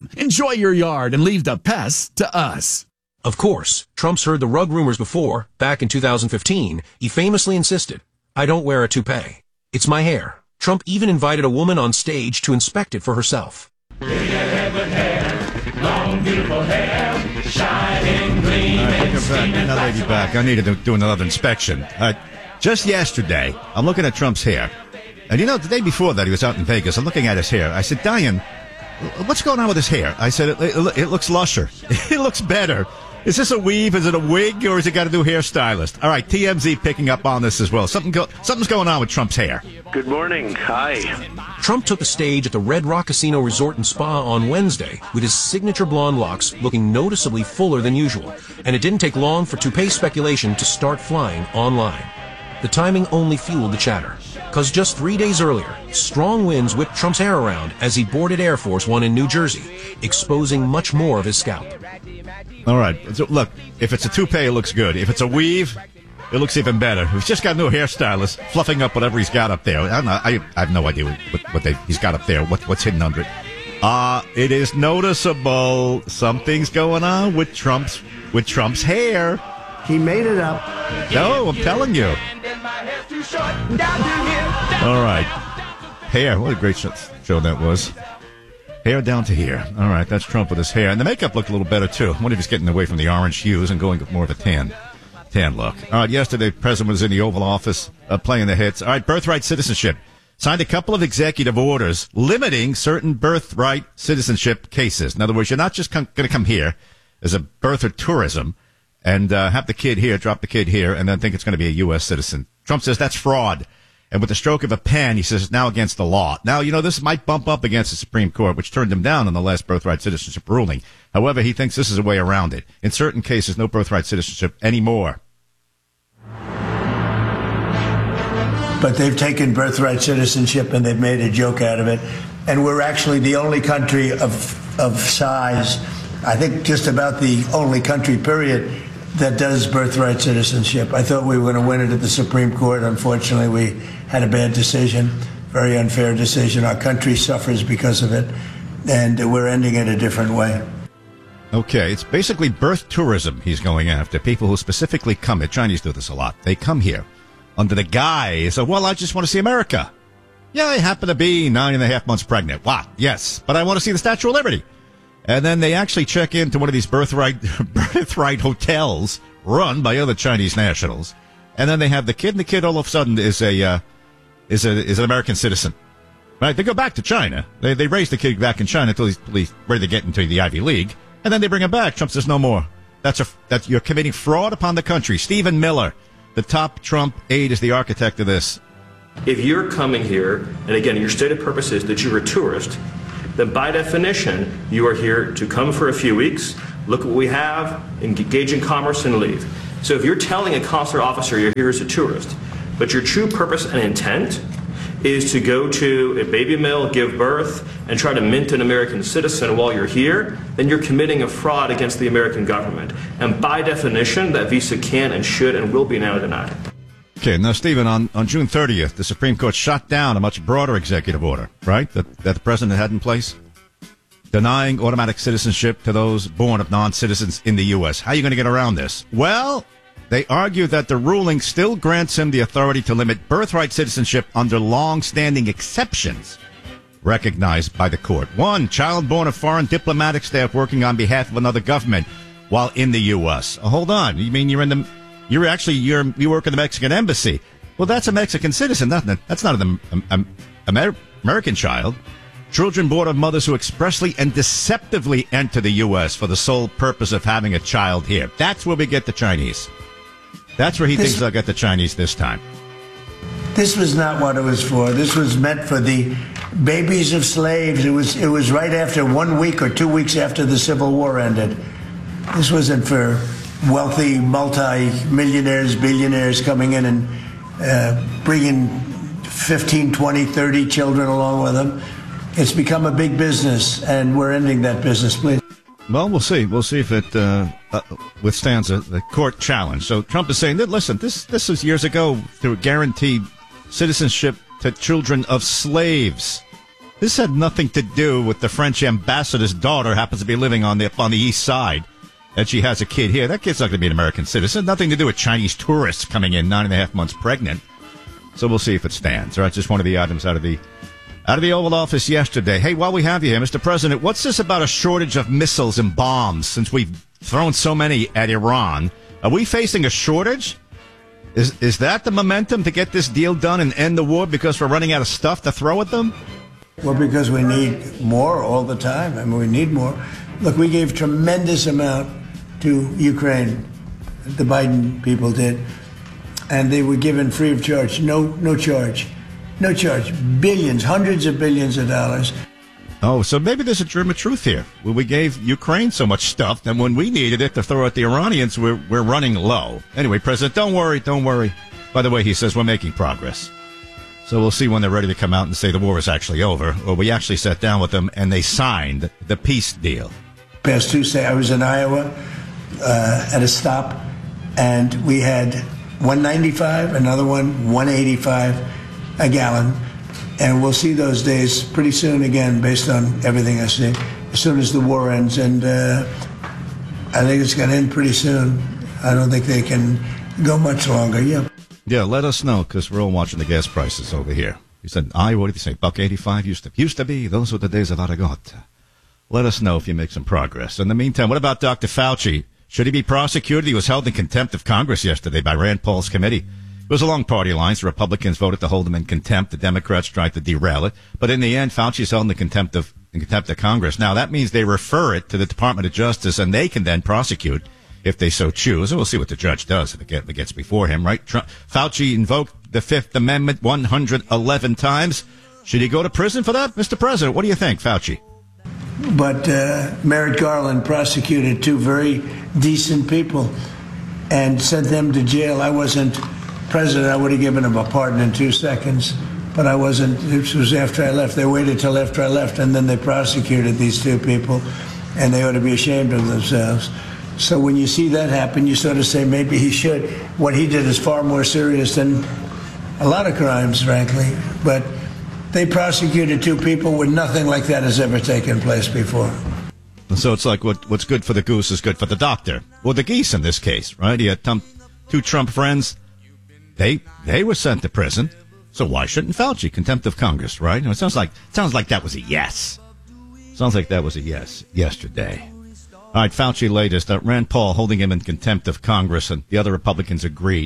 Enjoy your yard and leave the pests to us. Of course, Trump's heard the rug rumors before. Back in 2015, he famously insisted, "I don't wear a toupee. It's my hair." Trump even invited a woman on stage to inspect it for herself. Long, beautiful hair, shining, gleaming. Now, lady back. I need to do another inspection. Just yesterday, I'm looking at Trump's hair. And you know, the day before that, he was out in Vegas. I'm looking at his hair. I said, Diane, what's going on with his hair? I said, it looks lusher. It looks better. Is this a weave? Is it a wig? Or has it got a new hairstylist? All right, TMZ picking up on this as well. Something's going on with Trump's hair. Good morning. Hi. Trump took the stage at the Red Rock Casino Resort and Spa on Wednesday with his signature blonde locks looking noticeably fuller than usual. And it didn't take long for toupee speculation to start flying online. The timing only fueled the chatter. Because just 3 days earlier, strong winds whipped Trump's hair around as he boarded Air Force One in New Jersey, exposing much more of his scalp. All right. So look, if it's a toupee, it looks good. If it's a weave, it looks even better. He's just got a new hairstylist fluffing up whatever he's got up there. I have no idea what he's got up there, what's hidden under it. It is noticeable. Something's going on with Trump's hair. He made it up. No, I'm telling you. All right. Hair. What a great show that was. Hair down to here. All right, that's Trump with his hair. And the makeup looked a little better, too. I wonder if he's getting away from the orange hues and going with more of a tan look. All right, yesterday, the president was in the Oval Office playing the hits. All right, birthright citizenship. Signed a couple of executive orders limiting certain birthright citizenship cases. In other words, you're not just going to come here as a birth or tourism and have the kid here, drop the kid here, and then think it's going to be a U.S. citizen. Trump says that's fraud. And with the stroke of a pen, he says it's now against the law. Now, you know, this might bump up against the Supreme Court, which turned him down in the last birthright citizenship ruling. However, he thinks this is a way around it. In certain cases, no birthright citizenship anymore. But they've taken birthright citizenship and they've made a joke out of it. And we're actually the only country of size, I think just about the only country, period, that does birthright citizenship. I thought we were going to win it at the Supreme Court. Unfortunately, we had a bad decision, very unfair decision. Our country suffers because of it, and we're ending it a different way. Okay, it's basically birth tourism he's going after. People who specifically come here. Chinese do this a lot. They come here under the guise of, well, I just want to see America. Yeah, I happen to be 9.5 months pregnant. Wow, yes, but I want to see the Statue of Liberty. And then they actually check into one of these birthright hotels run by other Chinese nationals. And then they have the kid, and the kid all of a sudden is an American citizen. Right? They go back to China. They raise the kid back in China until he's ready to get into the Ivy League. And then they bring him back. Trump says no more. That's you're committing fraud upon the country. Stephen Miller, the top Trump aide, is the architect of this. If you're coming here, and again, your stated purpose is that you're a tourist, then by definition, you are here to come for a few weeks, look at what we have, engage in commerce, and leave. So if you're telling a consular officer you're here as a tourist, but your true purpose and intent is to go to a baby mill, give birth, and try to mint an American citizen while you're here, then you're committing a fraud against the American government. And by definition, that visa can and should and will be now denied. Okay, now, Stephen, on June 30th, the Supreme Court shot down a much broader executive order, right, that the president had in place, denying automatic citizenship to those born of non-citizens in the U.S. How are you going to get around this? Well, they argue that the ruling still grants him the authority to limit birthright citizenship under long-standing exceptions recognized by the court. One, child born of foreign diplomatic staff working on behalf of another government while in the U.S. Hold on. You mean you work in the Mexican embassy? Well, that's a Mexican citizen. That's not an American child. Children born of mothers who expressly and deceptively enter the U.S. for the sole purpose of having a child here. That's where we get the Chinese. That's where he thinks they'll get the Chinese this time. This was not what it was for. This was meant for the babies of slaves. It was right after 1 week or 2 weeks after the Civil War ended. This wasn't for wealthy multi-millionaires, billionaires coming in and bringing 15, 20, 30 children along with them. It's become a big business, and we're ending that business, please. Well, we'll see. We'll see if it withstands the court challenge. So Trump is saying that, listen, this was years ago to guarantee citizenship to children of slaves. This had nothing to do with the French ambassador's daughter happens to be living on the East Side, and she has a kid here. That kid's not going to be an American citizen. Nothing to do with Chinese tourists coming in 9.5 months pregnant. So we'll see if it stands. All right, just one of the items out of the Oval Office yesterday. Hey, while we have you here, Mr. President, what's this about a shortage of missiles and bombs since we've thrown so many at Iran? Are we facing a shortage? Is that the momentum to get this deal done and end the war because we're running out of stuff to throw at them? Well, because we need more all the time. I mean, we need more. Look, we gave tremendous amount to Ukraine. The Biden people did. And they were given free of charge. No charge. No charge. Billions, hundreds of billions of dollars. Oh, so maybe there's a germ of truth here. Well, we gave Ukraine so much stuff that when we needed it to throw at the Iranians, we're running low. Anyway, President, don't worry. By the way, he says we're making progress. So we'll see when they're ready to come out and say the war is actually over, or we actually sat down with them and they signed the peace deal. Past Tuesday, I was in Iowa at a stop, and we had $1.95, another one $1.85 a gallon. And we'll see those days pretty soon again, based on everything I see, as soon as the war ends. And I think it's going to end pretty soon. I don't think they can go much longer. Yeah, let us know, because we're all watching the gas prices over here. You said, what did you say, $1.85 used to be? Those were the days of Aragot. Let us know if you make some progress. In the meantime, what about Dr. Fauci? Should he be prosecuted? He was held in contempt of Congress yesterday by Rand Paul's committee. It was along party lines. The Republicans voted to hold him in contempt. The Democrats tried to derail it. But in the end, Fauci's held in contempt of Congress. Now, that means they refer it to the Department of Justice, and they can then prosecute if they so choose. And we'll see what the judge does if it gets before him, right? Fauci invoked the Fifth Amendment 111 times. Should he go to prison for that? Mr. President, what do you think, Fauci? But Merrick Garland prosecuted two very decent people and sent them to jail. I wasn't president. I would have given him a pardon in 2 seconds, but I wasn't. This was after I left. They waited till after I left, and then they prosecuted these two people, and they ought to be ashamed of themselves. So when you see that happen, you sort of say maybe he should. What he did is far more serious than a lot of crimes, frankly, but they prosecuted two people when nothing like that has ever taken place before. And so it's like what's good for the goose is good for the doctor. Well, the geese in this case, right? He had two Trump friends. They were sent to prison. So why shouldn't Fauci? Contempt of Congress, right? It sounds like that was a yes. Sounds like that was a yes yesterday. All right, Fauci latest. Rand Paul holding him in contempt of Congress, and the other Republicans agreed.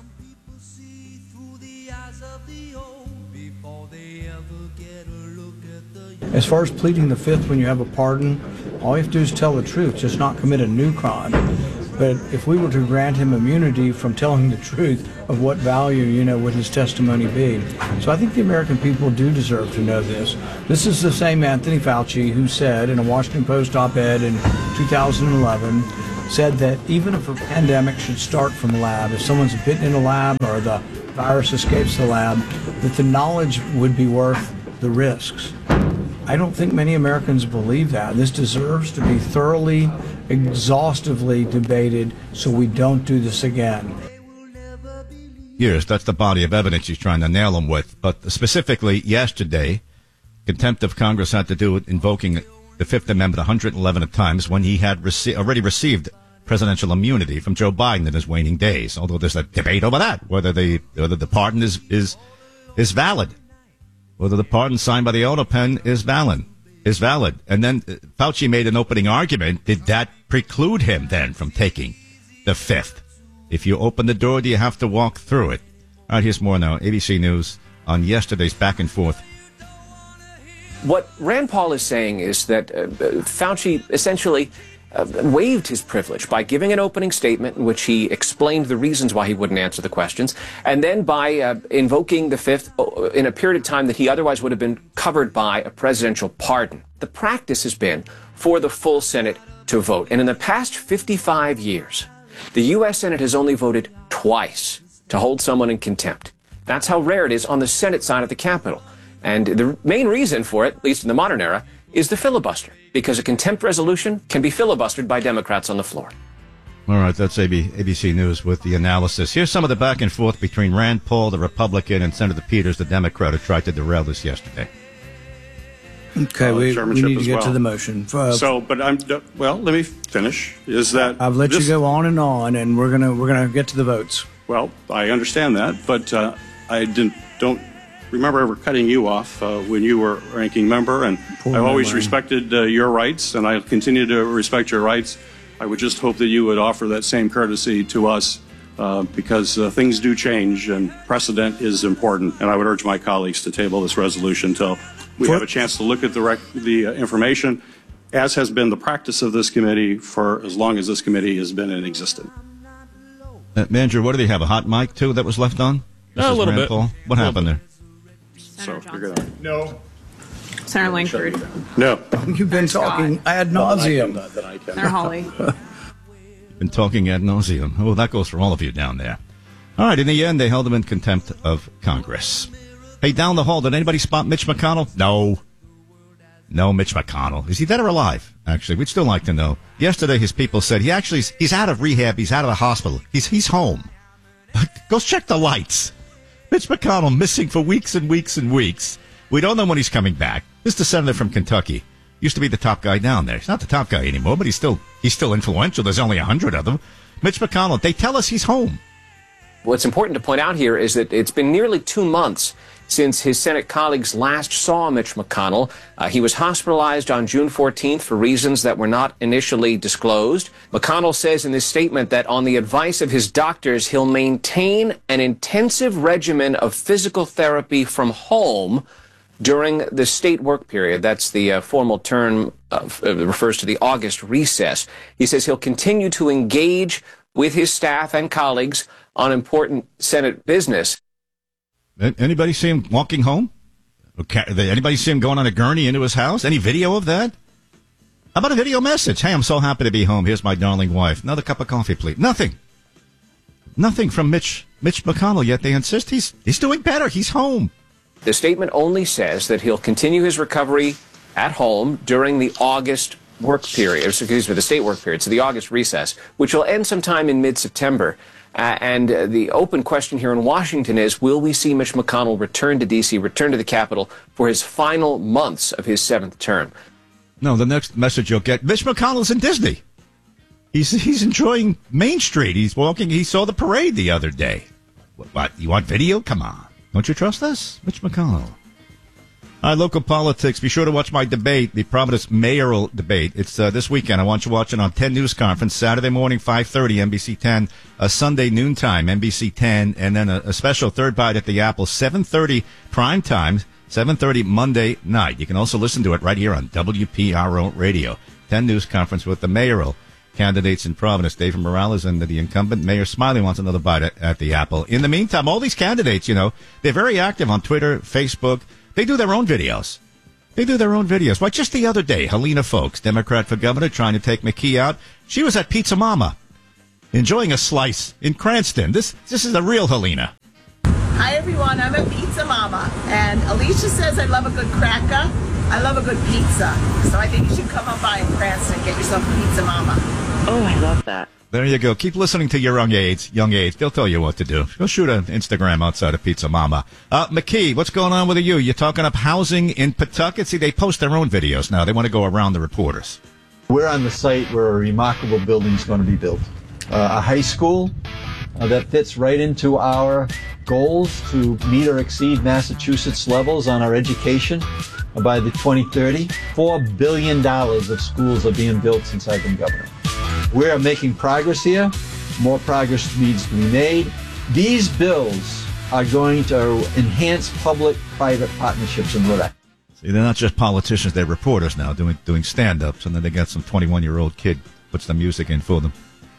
As far as pleading the Fifth when you have a pardon, all you have to do is tell the truth, just not commit a new crime. But if we were to grant him immunity from telling the truth, of what value, would his testimony be? So I think the American people do deserve to know this. This is the same Anthony Fauci who said in a Washington Post op-ed in 2011, said that even if a pandemic should start from a lab, if someone's bitten in a lab or the virus escapes the lab, that the knowledge would be worth the risks. I don't think many Americans believe that. This deserves to be thoroughly, exhaustively debated so we don't do this again. Yes, that's the body of evidence he's trying to nail him with. But specifically, yesterday, contempt of Congress had to do with invoking the Fifth Amendment 111 times when he had already received presidential immunity from Joe Biden in his waning days. Although there's a debate over that, whether the pardon is valid. Whether the pardon signed by the auto pen is valid. And then Fauci made an opening argument. Did that preclude him then from taking the Fifth? If you open the door, do you have to walk through it? All right, here's more now. ABC News on yesterday's back and forth. What Rand Paul is saying is that Fauci essentially waived his privilege by giving an opening statement in which he explained the reasons why he wouldn't answer the questions, and then by invoking the Fifth in a period of time that he otherwise would have been covered by a presidential pardon. The practice has been for the full Senate to vote. And in the past 55 years, the U.S. Senate has only voted twice to hold someone in contempt. That's how rare it is on the Senate side of the Capitol. And the main reason for it, at least in the modern era, is the filibuster, because a contempt resolution can be filibustered by Democrats on the floor. All right, that's ABC News with the analysis. Here's some of the back and forth between Rand Paul, the Republican, and Senator Peters, the Democrat, who tried to derail this yesterday. Okay, we chairmanship need to as get well. to the motion. Let me finish. Is that I've let you go on, and we're gonna get to the votes. Well, I understand that, but I don't remember ever cutting you off when you were ranking member, and I've always respected your rights, and I continue to respect your rights. I would just hope that you would offer that same courtesy to us, because things do change, and precedent is important. And I would urge my colleagues to table this resolution until we have a chance to look at the information, as has been the practice of this committee for as long as this committee has been in existence. Andrew, what do they have? A hot mic, too, that was left on? A little bit. Paul? What happened there? So you're gonna... No. Senator Langford. No. You've been talking ad nauseum. Senator Hawley. Been talking ad nauseum. Oh, that goes for all of you down there. All right, in the end, they held him in contempt of Congress. Hey, down the hall, did anybody spot Mitch McConnell? No, Mitch McConnell. Is he dead or alive? Actually, we'd still like to know. Yesterday, his people said he's out of rehab. He's out of the hospital. He's home. Go check the lights. Mitch McConnell missing for weeks and weeks and weeks. We don't know when he's coming back. This is the senator from Kentucky. Used to be the top guy down there. He's not the top guy anymore, but he's still influential. There's only 100 of them. Mitch McConnell, they tell us he's home. What's important to point out here is that it's been nearly 2 months since his Senate colleagues last saw Mitch McConnell. He was hospitalized on June 14th for reasons that were not initially disclosed. McConnell says in this statement that on the advice of his doctors, he'll maintain an intensive regimen of physical therapy from home during the state work period. That's the formal term refers to the August recess. He says he'll continue to engage with his staff and colleagues on important Senate business. Anybody see him walking home? Okay. Anybody see him going on a gurney into his house? Any video of that? How about a video message? Hey, I'm so happy to be home. Here's my darling wife. Another cup of coffee, please. Nothing from Mitch McConnell, yet they insist he's doing better. He's home. The statement only says that he'll continue his recovery at home during the August work period, the state work period, so the August recess, which will end sometime in mid-September. And the open question here in Washington is, will we see Mitch McConnell return to D.C., return to the Capitol for his final months of his 7th term? No, the next message you'll get, Mitch McConnell's in Disney. He's enjoying Main Street. He's walking. He saw the parade the other day. What? You want video? Come on. Don't you trust us? Mitch McConnell. All right, local politics. Be sure to watch my debate, the Providence mayoral debate. It's this weekend. I want you to watch it on 10 News Conference, Saturday morning, 5:30, NBC 10, Sunday noontime, NBC 10, and then a special third bite at the Apple, 7:30 prime time, 7:30 Monday night. You can also listen to it right here on WPRO Radio. 10 News Conference with the mayoral candidates in Providence, David Morales and the incumbent Mayor Smiley wants another bite at the Apple. In the meantime, all these candidates, they're very active on Twitter, Facebook. They do their own videos. Like just the other day, Helena Folks, Democrat for governor, trying to take McKee out. She was at Pizza Mama, enjoying a slice in Cranston. This is a real Helena. Hi, everyone. I'm at Pizza Mama. And Alicia says I love a good cracker. I love a good pizza. So I think you should come on by in Cranston and get yourself a Pizza Mama. Oh, I love that. There you go. Keep listening to your young aides. They'll tell you what to do. Go shoot an Instagram outside of Pizza Mama. McKee, what's going on with you? You're talking up housing in Pawtucket? See, they post their own videos now. They want to go around the reporters. We're on the site where a remarkable building is going to be built. A high school that fits right into our goals to meet or exceed Massachusetts levels on our education by the 2030. $4 billion of schools are being built since I've been governor. We are making progress here. More progress needs to be made. These bills are going to enhance public-private partnerships in Rhode Island. See, they're not just politicians, they're reporters now doing stand-ups, and then they got some 21-year-old kid puts the music in for them.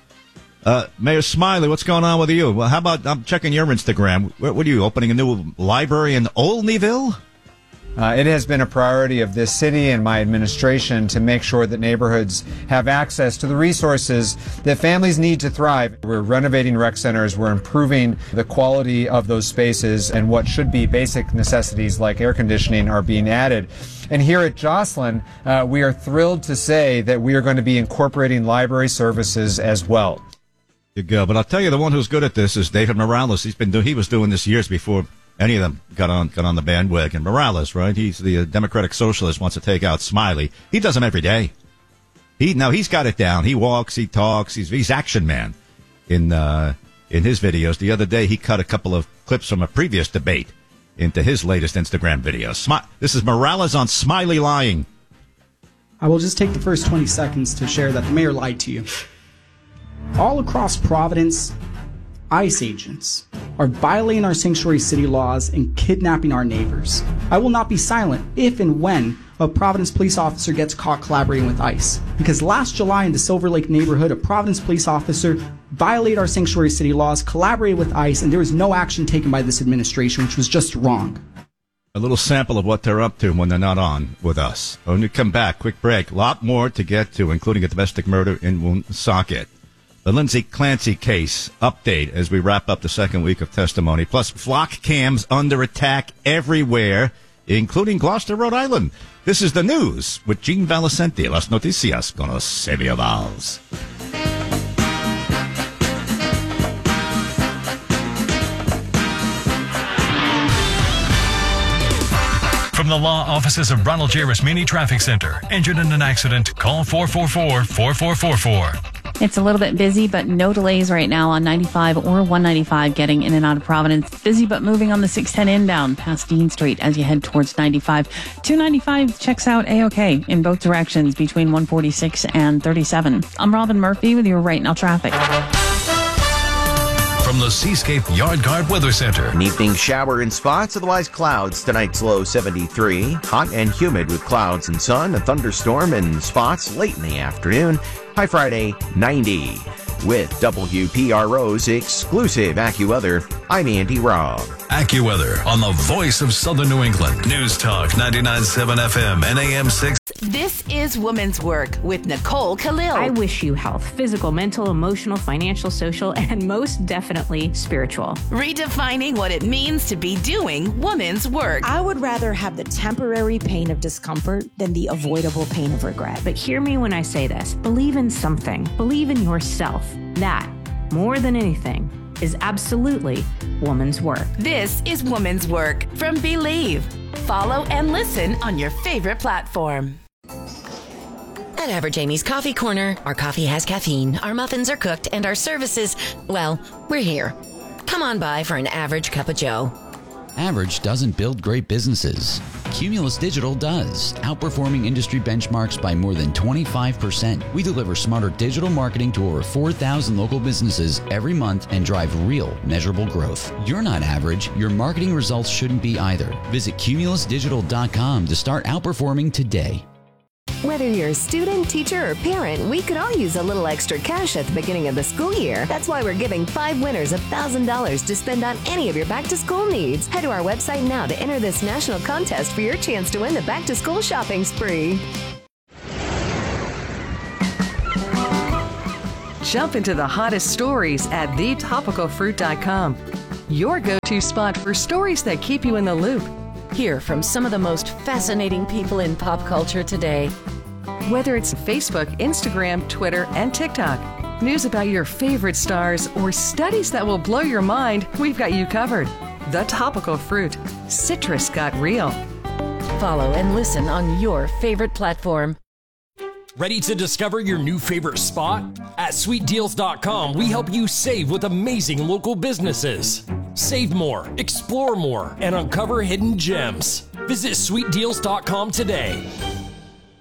Mayor Smiley, what's going on with you? Well, how about, I'm checking your Instagram. What are you, opening a new library in Olneyville? It has been a priority of this city and my administration to make sure that neighborhoods have access to the resources that families need to thrive. We're renovating rec centers, we're improving the quality of those spaces, and what should be basic necessities like air conditioning are being added. And here at Joslyn, we are thrilled to say that we are going to be incorporating library services as well. You go, but I'll tell you, the one who's good at this is David Morales. He was doing this years before any of them got on the bandwagon. Morales, right? He's the Democratic Socialist, wants to take out Smiley. He does them every day. He's got it down. He walks, he talks. He's action man in his videos. The other day, he cut a couple of clips from a previous debate into his latest Instagram video. This is Morales on Smiley lying. I will just take the first 20 seconds to share that the mayor lied to you. All across Providence, ICE agents are violating our sanctuary city laws and kidnapping our neighbors. I will not be silent if and when a Providence police officer gets caught collaborating with ICE. Because last July in the Silver Lake neighborhood, a Providence police officer violated our sanctuary city laws, collaborated with ICE, and there was no action taken by this administration, which was just wrong. A little sample of what they're up to when they're not on with us. When we come back, quick break. A lot more to get to, including a domestic murder in Woonsocket. The Lindsay Clancy case update as we wrap up the second week of testimony. Plus, flock cams under attack everywhere, including Gloucester, Rhode Island. This is the news with Gene Valicenti. Las noticias con Eusebio Valls. From the law offices of Ronald J. Rasmini Traffic Center. Injured in an accident? Call 444-4444. It's a little bit busy, but no delays right now on 95 or 195 getting in and out of Providence. Busy but moving on the 610 inbound past Dean Street as you head towards 95. 295 checks out A-OK in both directions between 146 and 37. I'm Robin Murphy with your Right Now traffic. From the Seascape Yard Guard Weather Center. An evening shower in spots, otherwise clouds. Tonight's low 73. Hot and humid with clouds and sun. A thunderstorm in spots late in the afternoon. High Friday, 90. With WPRO's exclusive AccuWeather, I'm Andy Robb. AccuWeather on the voice of Southern New England. News Talk 99.7 FM and AM 6. This is Women's Work with Nicole Khalil. I wish you health, physical, mental, emotional, financial, social, and most definitely spiritual. Redefining what it means to be doing women's work. I would rather have the temporary pain of discomfort than the avoidable pain of regret. But hear me when I say this. Believe in something. Believe in yourself. That, more than anything, is absolutely woman's work. This is Woman's Work from Believe. Follow and listen on your favorite platform. At Average Amy's Coffee Corner, our coffee has caffeine, our muffins are cooked, and our services, well, we're here. Come on by for an average cup of joe. Average doesn't build great businesses. Cumulus Digital does, outperforming industry benchmarks by more than 25%. We deliver smarter digital marketing to over 4,000 local businesses every month and drive real, measurable growth. You're not average. Your marketing results shouldn't be either. Visit cumulusdigital.com to start outperforming today. Whether you're a student, teacher, or parent, we could all use a little extra cash at the beginning of the school year. That's why we're giving 5 winners $1,000 to spend on any of your back-to-school needs. Head to our website now to enter this national contest for your chance to win the back-to-school shopping spree. Jump into the hottest stories at thetopicalfruit.com. Your go-to spot for stories that keep you in the loop. Hear from some of the most fascinating people in pop culture today. Whether it's Facebook, Instagram, Twitter, and TikTok, news about your favorite stars, or studies that will blow your mind, we've got you covered. The Topical Fruit. Citrus got real. Follow and listen on your favorite platform. Ready to discover your new favorite spot? At SweetDeals.com, we help you save with amazing local businesses. Save more, explore more, and uncover hidden gems. Visit SweetDeals.com today.